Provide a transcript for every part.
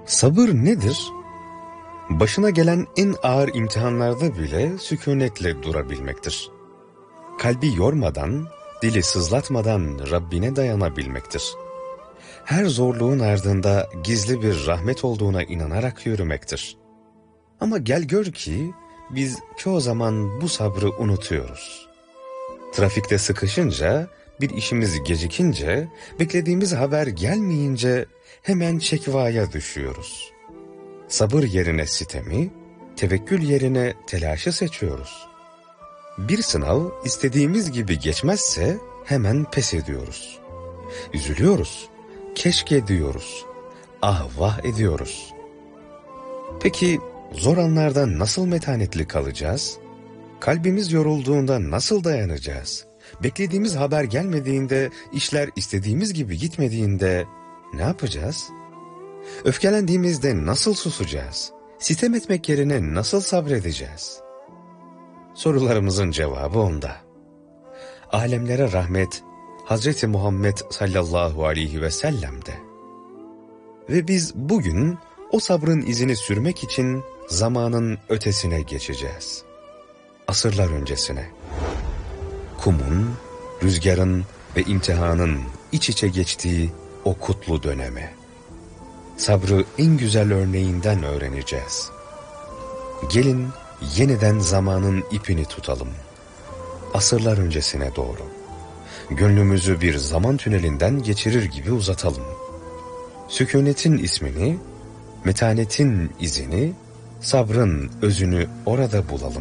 Sabır nedir? Başına gelen en ağır imtihanlarda bile sükunetle durabilmektir. Kalbi yormadan, dili sızlatmadan Rabbine dayanabilmektir. Her zorluğun ardında gizli bir rahmet olduğuna inanarak yürümektir. Ama gel gör ki biz çoğu zaman bu sabrı unutuyoruz. Trafikte sıkışınca, bir işimiz gecikince, beklediğimiz haber gelmeyince hemen şekvaya düşüyoruz. Sabır yerine sitemi, tevekkül yerine telaşı seçiyoruz. Bir sınav istediğimiz gibi geçmezse hemen pes ediyoruz. Üzülüyoruz, keşke diyoruz, ah vah ediyoruz. Peki zor anlarda nasıl metanetli kalacağız? Kalbimiz yorulduğunda nasıl dayanacağız? Beklediğimiz haber gelmediğinde, işler istediğimiz gibi gitmediğinde ne yapacağız? Öfkelendiğimizde nasıl susacağız? Sitem etmek yerine nasıl sabredeceğiz? Sorularımızın cevabı onda. Alemlere rahmet, Hazreti Muhammed sallallahu aleyhi ve sellem'de. Ve biz bugün o sabrın izini sürmek için zamanın ötesine geçeceğiz. Asırlar öncesine. Kumun, rüzgarın ve imtihanın iç içe geçtiği o kutlu döneme. Sabrı en güzel örneğinden öğreneceğiz. Gelin yeniden zamanın ipini tutalım. Asırlar öncesine doğru. Gönlümüzü bir zaman tünelinden geçirir gibi uzatalım. Sükunetin ismini, metanetin izini, sabrın özünü orada bulalım.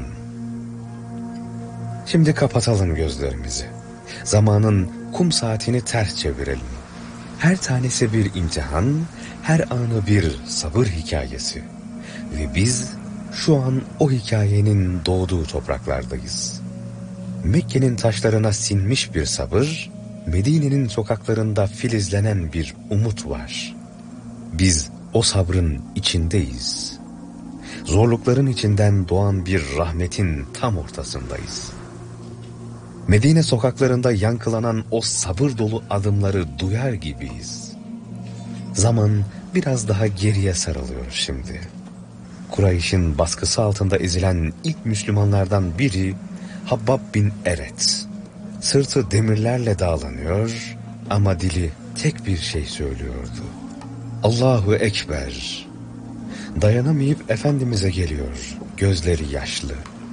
Şimdi kapatalım gözlerimizi. Zamanın kum saatini ters çevirelim. Her tanesi bir imtihan, her anı bir sabır hikayesi. Ve biz şu an o hikayenin doğduğu topraklardayız. Mekke'nin taşlarına sinmiş bir sabır, Medine'nin sokaklarında filizlenen bir umut var. Biz o sabrın içindeyiz. Zorlukların içinden doğan bir rahmetin tam ortasındayız. Medine sokaklarında yankılanan o sabır dolu adımları duyar gibiyiz. Zaman biraz daha geriye sarılıyor şimdi. Kureyş'in baskısı altında ezilen ilk Müslümanlardan biri Habbab bin Eret. Sırtı demirlerle dağlanıyor ama dili tek bir şey söylüyordu. Allahu Ekber. Dayanamayıp Efendimiz'e geliyor, gözleri yaşlı.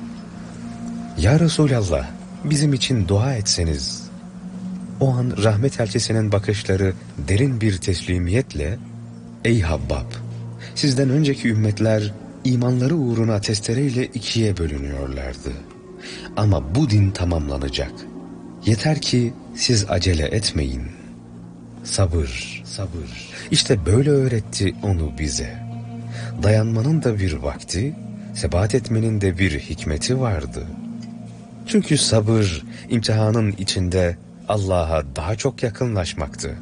Ya Resulallah, bizim için dua etseniz. O an rahmet elçisinin bakışları derin bir teslimiyetle, ey Habbab, sizden önceki ümmetler imanları uğruna testereyle ikiye bölünüyorlardı. Ama bu din tamamlanacak. Yeter ki siz acele etmeyin. Sabır, sabır. İşte böyle öğretti onu bize. Dayanmanın da bir vakti, sebat etmenin de bir hikmeti vardı. Çünkü sabır, imtihanın içinde Allah'a daha çok yakınlaşmaktı.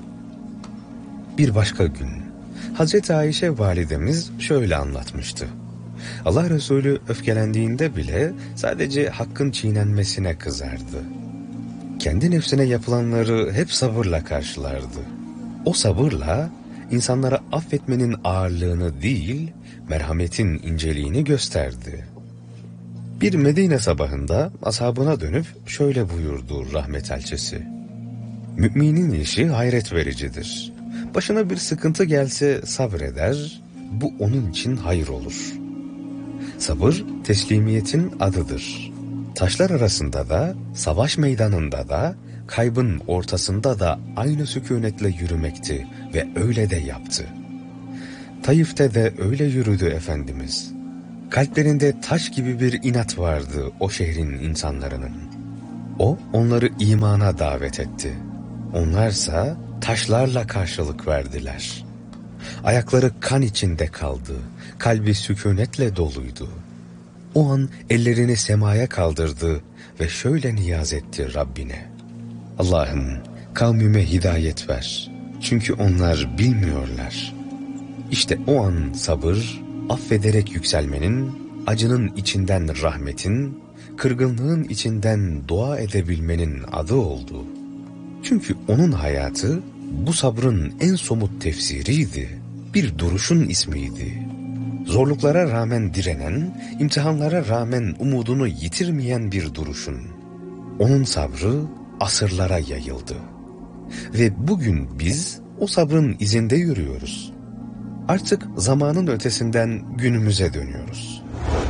Bir başka gün, Hazreti Ayşe validemiz şöyle anlatmıştı. Allah Resulü öfkelendiğinde bile sadece hakkın çiğnenmesine kızardı. Kendi nefsine yapılanları hep sabırla karşılardı. O sabırla insanlara affetmenin ağırlığını değil, merhametin inceliğini gösterdi. Bir Medine sabahında ashabına dönüp şöyle buyurdu rahmet elçisi. Müminin işi hayret vericidir. Başına bir sıkıntı gelse sabreder, bu onun için hayır olur. Sabır teslimiyetin adıdır. Taşlar arasında da, savaş meydanında da, kaybın ortasında da aynı sükunetle yürümekti ve öyle de yaptı. Taif'te de öyle yürüdü Efendimiz. Kalplerinde taş gibi bir inat vardı o şehrin insanların. O onları imana davet etti. Onlarsa taşlarla karşılık verdiler. Ayakları kan içinde kaldı, kalbi sükunetle doluydu. O an ellerini semaya kaldırdı ve şöyle niyaz etti Rabbine. Allah'ım kavmime hidayet ver, çünkü onlar bilmiyorlar. İşte o an sabır, affederek yükselmenin, acının içinden rahmetin, kırgınlığın içinden dua edebilmenin adı oldu. Çünkü onun hayatı bu sabrın en somut tefsiriydi. bir duruşun ismiydi. Zorluklara rağmen direnen, imtihanlara rağmen umudunu yitirmeyen bir duruşun. Onun sabrı asırlara yayıldı. Ve bugün biz o sabrın izinde yürüyoruz. Artık zamanın ötesinden günümüze dönüyoruz.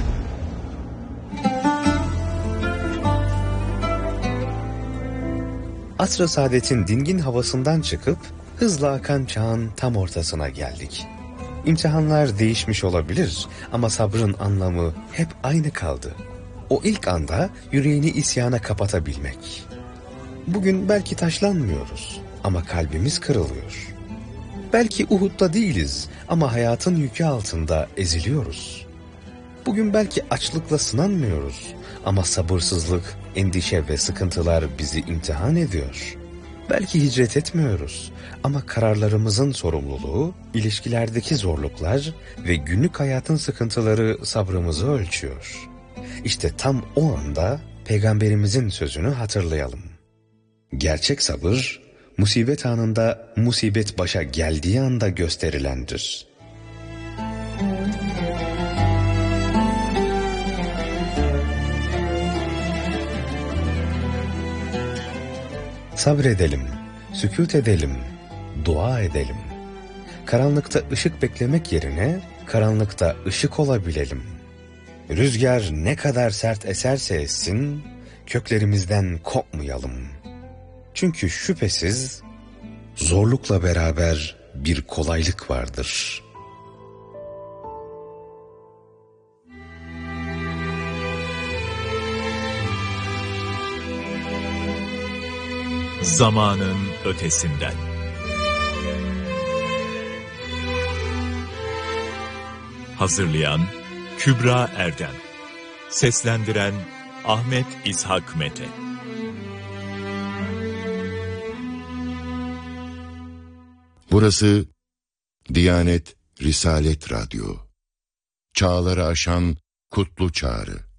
Asr-ı saadetin dingin havasından çıkıp hızla akan çağın tam ortasına geldik. İmtihanlar değişmiş olabilir ama sabrın anlamı hep aynı kaldı. O ilk anda yüreğini isyana kapatabilmek. Bugün belki taşlanmıyoruz ama kalbimiz kırılıyor. Belki Uhud'da değiliz ama hayatın yükü altında eziliyoruz. Bugün belki açlıkla sınanmıyoruz ama sabırsızlık, endişe ve sıkıntılar bizi imtihan ediyor. Belki hicret etmiyoruz ama kararlarımızın sorumluluğu, ilişkilerdeki zorluklar ve günlük hayatın sıkıntıları sabrımızı ölçüyor. İşte tam o anda Peygamberimizin sözünü hatırlayalım. Gerçek sabır, musibet anında, musibet başa geldiği anda gösterilendir. Sabredelim, sükût edelim, dua edelim. Karanlıkta ışık beklemek yerine karanlıkta ışık olabilelim. Rüzgar ne kadar sert eserse essin, köklerimizden kopmayalım. Çünkü şüphesiz zorlukla beraber bir kolaylık vardır. Zamanın ötesinden. Hazırlayan Kübra Erdem. Seslendiren Ahmet İshak Mete. Burası Diyanet Risalet Radyo. Çağları aşan kutlu çağrı.